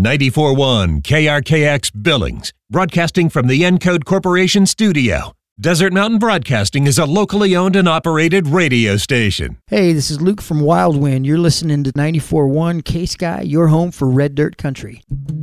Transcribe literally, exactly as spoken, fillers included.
ninety-four point one K R K X Billings, broadcasting from the Encode Corporation studio. Desert Mountain Broadcasting is a locally owned and operated radio station. Hey, this is Luke from Wild Wind. You're listening to ninety-four point one K-Sky, your home for Red Dirt Country.